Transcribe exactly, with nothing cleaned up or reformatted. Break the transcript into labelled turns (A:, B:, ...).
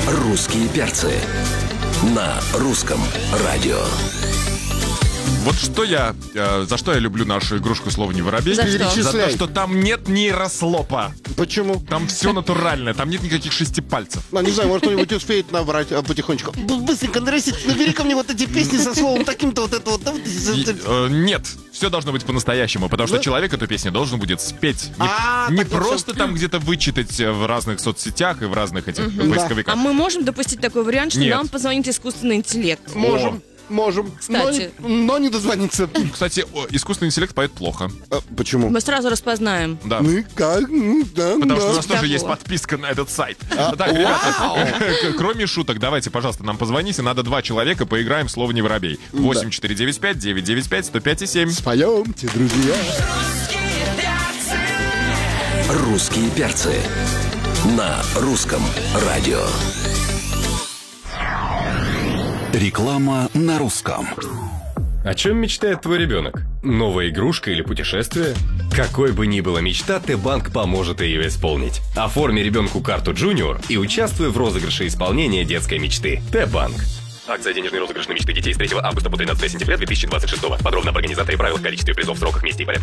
A: «Русские перцы» на русском радио.
B: Вот что я, э, за что я люблю нашу игрушку «Слово не воробей».
C: За что?
B: За то, что там нет нейрослопа.
D: Почему?
B: Там все натуральное, там нет никаких шести пальцев.
D: Ну, не знаю, может, кто-нибудь успеет набрать а, потихонечку. Быстренько, Нарисит, набери ко мне вот эти песни со словом таким-то вот это вот.
B: И, э, нет, все должно быть по-настоящему, потому что
D: Да?
B: человек эту песню должен будет спеть. Не,
D: А,
B: не
D: так вот
B: просто
D: всё.
B: там где-то вычитать в разных соцсетях и в разных этих
C: А
B: поисковиках.
C: мы можем допустить такой вариант, что
B: Нет.
C: нам позвонит искусственный интеллект?
D: Можем. Можем, но не,
C: Кстати.
D: но не дозвониться.
B: Кстати, о, искусственный интеллект поет плохо.
D: А, почему?
C: Мы сразу распознаем.
B: Да.
D: Ну и как? Ну, да,
B: Потому
D: да.
B: что у нас тоже
C: Того.
B: есть подписка на этот сайт. Так, ребята, кроме шуток, давайте, пожалуйста, нам позвоните. Надо два человека, поиграем в «Слово не воробей». восемь четыре девять пять девять девять пять сто пять и семь.
D: Споемте, друзья.
A: «Русские перцы» на русском радио. Реклама на русском.
E: О чем мечтает твой ребенок? Новая игрушка или путешествие? Какой бы ни была мечта, Т-банк поможет ее исполнить. Оформи ребенку карту Junior и участвуй в розыгрыше исполнения детской мечты. Т-банк. Акция «Денежный розыгрыш на мечты детей» с третьего августа по тринадцатое сентября две тысячи двадцать шестого. Подробно об организаторе, правилах, количестве призов, сроках, месте и порядке.